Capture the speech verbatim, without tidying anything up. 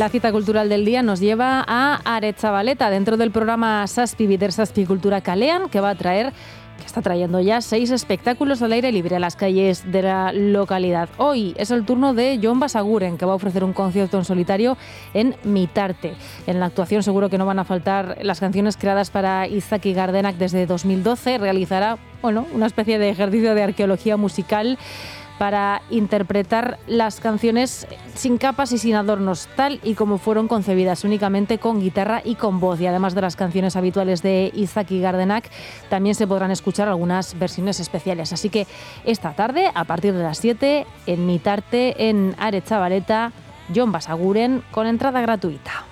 La cita cultural del día nos lleva a Aretxabaleta, dentro del programa Zazpi Bider Zazpi Kultura Kalean, que va a traer, que está trayendo ya seis espectáculos al aire libre a las calles de la localidad. Hoy es el turno de Jon Basaguren, que va a ofrecer un concierto en solitario en Mitarte. En la actuación seguro que no van a faltar las canciones creadas para Izaki Gardenak desde dos mil doce. Realizará, bueno, una especie de ejercicio de arqueología musical para interpretar las canciones sin capas y sin adornos, tal y como fueron concebidas, únicamente con guitarra y con voz. Y además de las canciones habituales de Izaki Gardenak, también se podrán escuchar algunas versiones especiales. Así que esta tarde, a partir de las siete, en Mitarte, en Aretxabaleta, Jon Basaguren, con entrada gratuita.